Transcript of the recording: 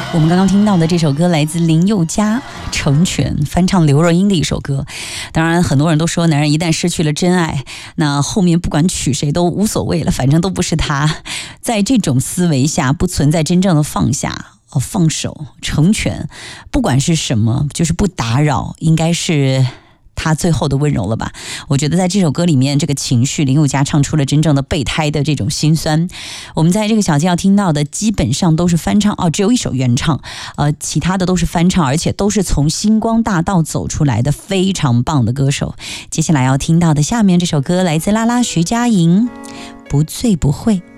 我们刚刚听到的这首歌来自林宥嘉，成全翻唱刘若英的一首歌。当然很多人都说男人一旦失去了真爱，那后面不管娶谁都无所谓了，反正都不是他。在这种思维下，不存在真正的放下、放手、成全，不管是什么，就是不打扰，应该是他最后的温柔了吧。我觉得在这首歌里面，这个情绪林宥嘉唱出了真正的备胎的这种心酸。我们在这个小节要听到的基本上都是翻唱只有一首原唱，其他的都是翻唱，而且都是从星光大道走出来的非常棒的歌手。接下来要听到的下面这首歌来自拉拉徐佳莹，不醉不会。